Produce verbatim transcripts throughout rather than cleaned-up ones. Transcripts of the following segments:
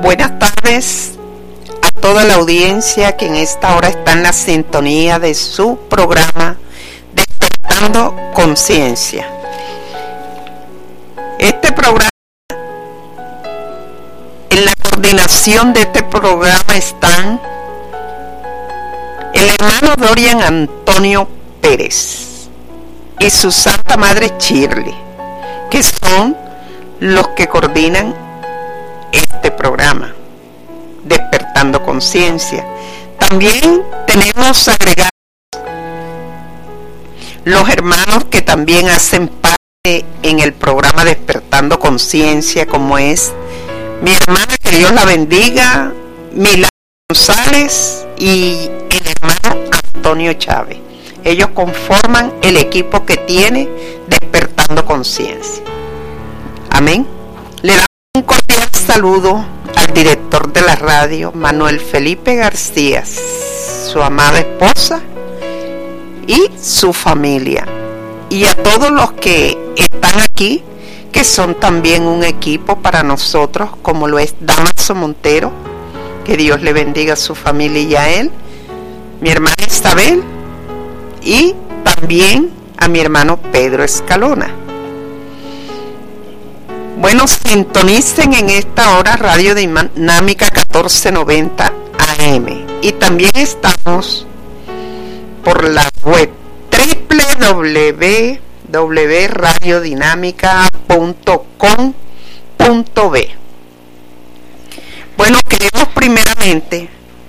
Buenas tardes a toda la audiencia que en esta hora está en la sintonía de su programa Despertando Conciencia. Este programa, en la coordinación de este programa están el hermano Dorian Antonio Pérez y su Santa Madre Shirley, que son los que coordinan este programa Despertando Conciencia. También tenemos agregados los hermanos que también hacen parte en el programa Despertando Conciencia, como es mi hermana, que Dios la bendiga, Milagro González, y el hermano Antonio Chávez. Ellos conforman el equipo que tiene Despertando Conciencia. Amén. Le damos un cordial saludo al director de la radio, Manuel Felipe García, su amada esposa y su familia, y a todos los que están aquí, que son también un equipo para nosotros, como lo es Damaso Montero, que Dios le bendiga a su familia y a él, mi hermana Isabel, y también a mi hermano Pedro Escalona. Bueno, sintonicen en esta hora Radio Dinámica catorce noventa A M, y también estamos por la web doble u doble u doble u punto radio dinámica punto com punto be. Bueno, queremos primeramente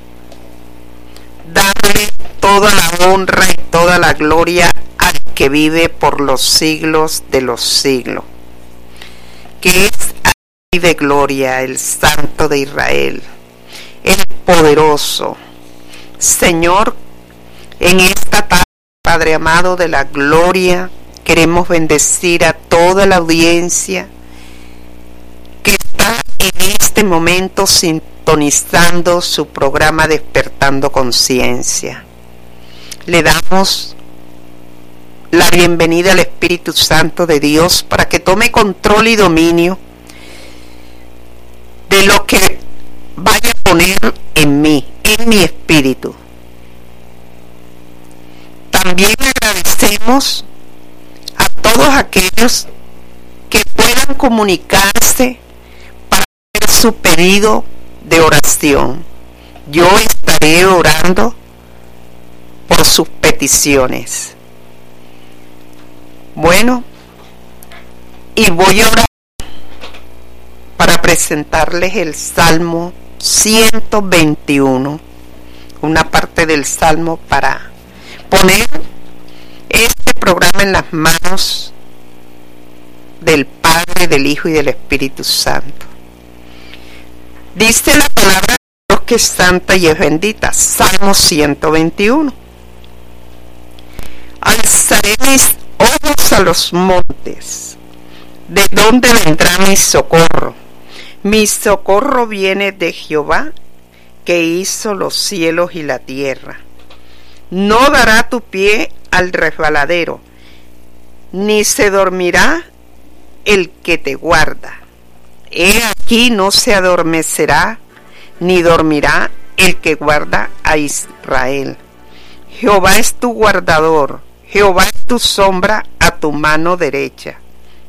darle toda la honra y toda la gloria al que vive por los siglos de los siglos, que es Rey de gloria, el Santo de Israel, el poderoso Señor. En esta tarde, Padre amado de la gloria, queremos bendecir a toda la audiencia que está en este momento sintonizando su programa Despertando Conciencia. Le damos la bienvenida al Espíritu Santo de Dios para que tome control y dominio de lo que vaya a poner en mí, en mi espíritu. También agradecemos a todos aquellos que puedan comunicarse para hacer su pedido de oración. Yo estaré orando por sus peticiones. Bueno, y voy a orar para presentarles el Salmo ciento veintiuno, una parte del Salmo, para poner este programa en las manos del Padre, del Hijo y del Espíritu Santo. Dice la palabra de Dios que es santa y es bendita. Salmo ciento veintiuno. Alzaré mis ojos a los montes, ¿de dónde vendrá mi socorro? Mi socorro viene de Jehová, que hizo los cielos y la tierra. No dará tu pie al resbaladero, ni se dormirá el que te guarda. He aquí no se adormecerá, ni dormirá el que guarda a Israel. Jehová es tu guardador, Jehová es tu sombra a tu mano derecha.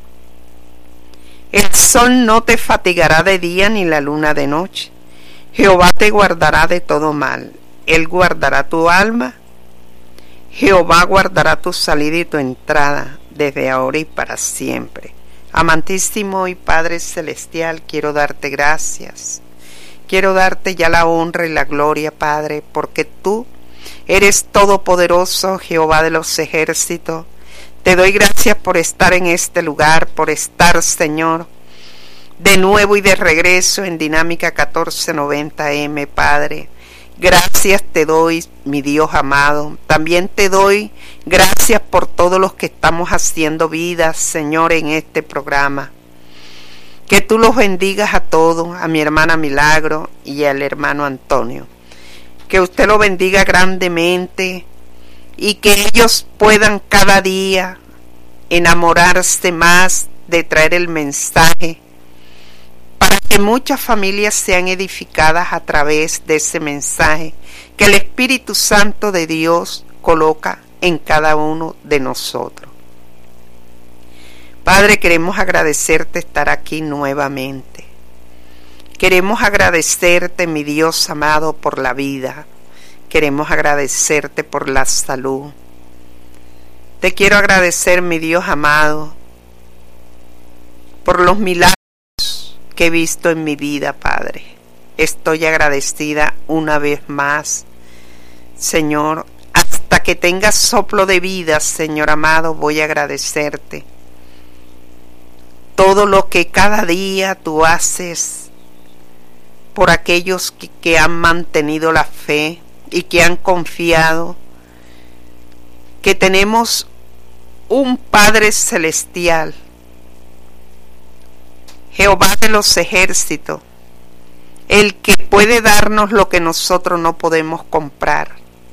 El sol no te fatigará de día, ni la luna de noche. Jehová te guardará de todo mal. Él guardará tu alma. Jehová guardará tu salida y tu entrada, desde ahora y para siempre. Amantísimo y Padre Celestial, quiero darte gracias. Quiero darte ya la honra y la gloria, Padre, porque tú eres todopoderoso, Jehová de los ejércitos. Te doy gracias por estar en este lugar, por estar, Señor, de nuevo y de regreso en Dinámica catorce noventa A M, Padre. Gracias te doy, mi Dios amado. También te doy gracias por todos los que estamos haciendo vida, Señor, en este programa. Que tú los bendigas a todos, a mi hermana Milagro y al hermano Antonio. Que usted los bendiga grandemente y que ellos puedan cada día enamorarse más de traer el mensaje, para que que muchas familias sean edificadas a través de ese mensaje que el Espíritu Santo de Dios coloca en cada uno de nosotros. Padre, queremos agradecerte estar aquí nuevamente. Queremos agradecerte, mi Dios amado, por la vida. Queremos agradecerte por la salud. Te quiero agradecer, mi Dios amado, por los milagros que he visto en mi vida, Padre. Estoy agradecida una vez más, Señor. Hasta que tengas soplo de vida, Señor amado, voy a agradecerte. Todo lo que cada día tú haces por aquellos que, que han mantenido la fe y que han confiado que tenemos un Padre celestial, Jehová de los ejércitos, el que puede darnos lo que nosotros no podemos comprar.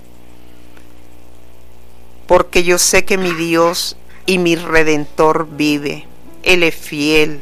Porque yo sé que mi Dios y mi Redentor vive. Él es fiel.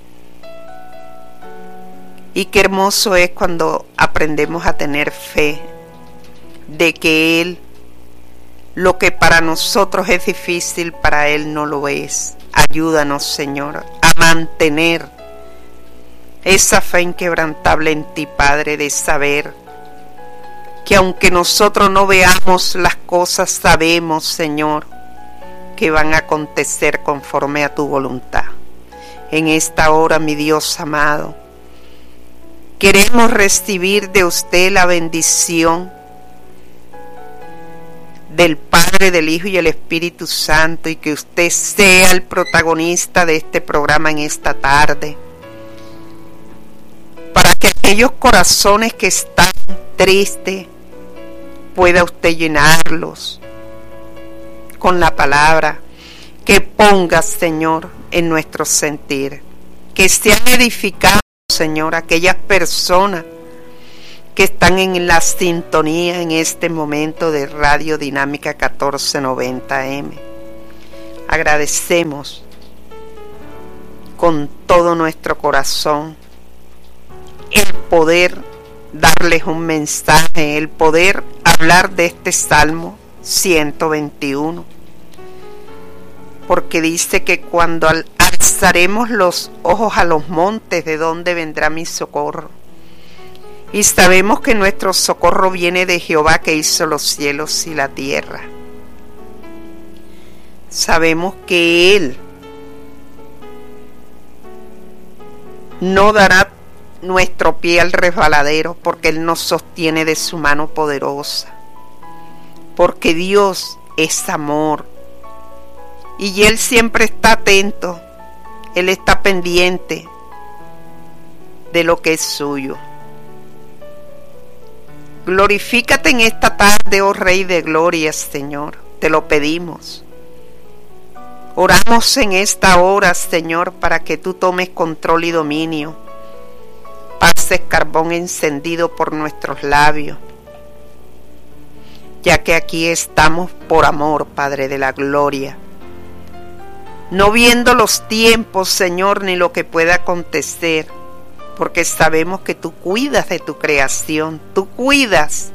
Y qué hermoso es cuando aprendemos a tener fe de que Él, lo que para nosotros es difícil, para Él no lo es. Ayúdanos, Señor, a mantener esa fe inquebrantable en ti, Padre, de saber que aunque nosotros no veamos las cosas, sabemos, Señor, que van a acontecer conforme a tu voluntad. En esta hora, mi Dios amado, queremos recibir de usted la bendición del Padre, del Hijo y el Espíritu Santo, y que usted sea el protagonista de este programa en esta tarde, para que aquellos corazones que están tristes pueda usted llenarlos con la palabra que ponga, Señor, en nuestro sentir. Que sean edificados, Señor, aquellas personas que están en la sintonía en este momento de Radio Dinámica catorce noventa eme. Agradecemos con todo nuestro corazón el poder darles un mensaje, el poder hablar de este Salmo ciento veintiuno, porque dice que cuando alzaremos los ojos a los montes, ¿de dónde vendrá mi socorro? Y sabemos que nuestro socorro viene de Jehová, que hizo los cielos y la tierra. Sabemos que Él no dará nuestro pie al resbaladero, porque Él nos sostiene de su mano poderosa, porque Dios es amor y Él siempre está atento, Él está pendiente de lo que es suyo. Glorifícate en esta tarde, oh Rey de Gloria, Señor, te lo pedimos. Oramos en esta hora, Señor, para que tú tomes control y dominio, pases carbón encendido por nuestros labios, ya que aquí estamos por amor, Padre de la Gloria, no viendo los tiempos, Señor, ni lo que pueda acontecer, porque sabemos que tú cuidas de tu creación, tú cuidas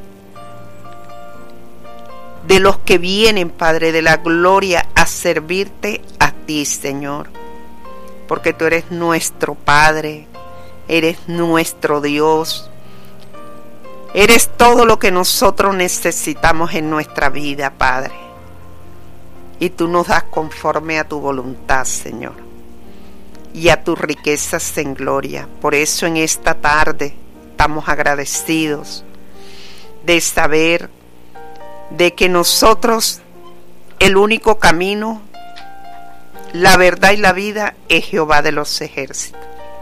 de los que vienen, Padre de la Gloria, a servirte a ti, Señor, porque tú eres nuestro Padre, eres nuestro Dios, eres todo lo que nosotros necesitamos en nuestra vida, Padre, y tú nos das conforme a tu voluntad, Señor, y a tus riquezas en gloria. Por eso en esta tarde estamos agradecidos de saber de que nosotros, el único camino, la verdad y la vida es Jehová de los ejércitos.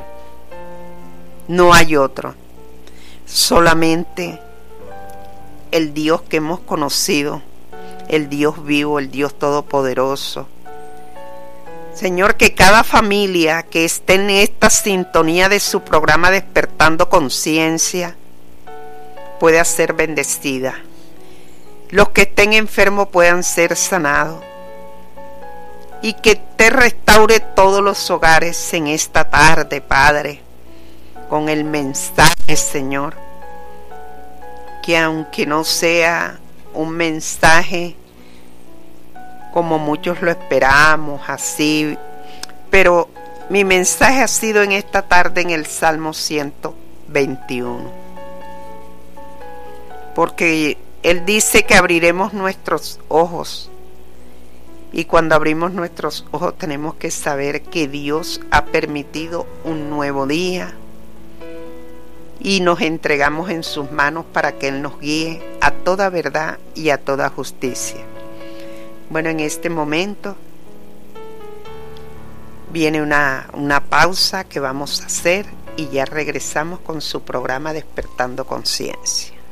No hay otro, solamente el Dios que hemos conocido, el Dios vivo, el Dios todopoderoso. Señor, que cada familia que esté en esta sintonía de su programa Despertando Conciencia pueda ser bendecida. Los que estén enfermos puedan ser sanados. Y que te restaure todos los hogares en esta tarde, Padre, con el mensaje, Señor, que aunque no sea un mensaje como muchos lo esperamos, así, pero mi mensaje ha sido en esta tarde en el Salmo ciento veintiuno, porque Él dice que abriremos nuestros ojos, y cuando abrimos nuestros ojos tenemos que saber que Dios ha permitido un nuevo día, y nos entregamos en sus manos para que Él nos guíe a toda verdad y a toda justicia. Bueno, en este momento viene una, una pausa que vamos a hacer y ya regresamos con su programa Despertando Conciencia.